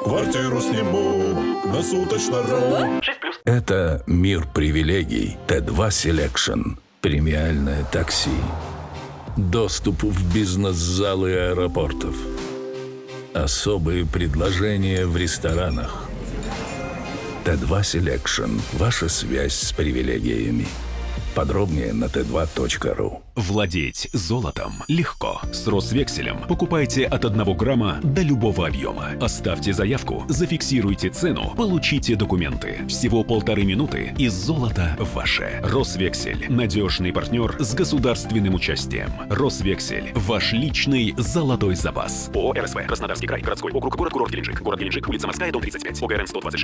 Квартиру сниму на суточно. Это мир привилегий. Т2 Selection. Премиальное такси. Доступ в бизнес-залы аэропортов. Особые предложения в ресторанах. Т2 Selection. Ваша связь с привилегиями. Подробнее на t2.ru. Владеть золотом легко. С Росвекселем покупайте от 1 грамма до любого объема. Оставьте заявку, зафиксируйте цену, получите документы. Всего 1,5 минуты и золото ваше. Росвексель – надежный партнер с государственным участием. Росвексель – ваш личный золотой запас. ООО «РСВ», Краснодарский край, городской округ, город-курорт Геленджик. Город Геленджик, улица Морская, дом 35, ОГРН 126.